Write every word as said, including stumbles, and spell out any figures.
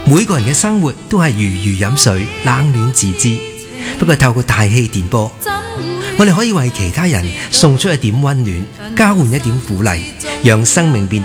每個人嘅生活都係如魚飲水，冷暖自知。不過透過大氣電波，我哋可以為其他人送出一點溫暖，交換一點鼓勵，讓生命變得